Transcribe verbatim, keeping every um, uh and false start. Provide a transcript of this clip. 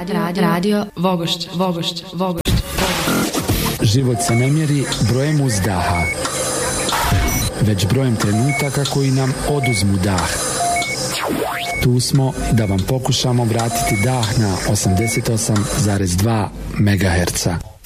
Radio, radio Vogošće, Vogošće, Vogošće. Život se ne mjeri brojem uzdaha, već brojem trenutaka koji nam oduzmu dah. Tu smo da vam pokušamo vratiti dah na osamdeset osam zarez dva megaherca.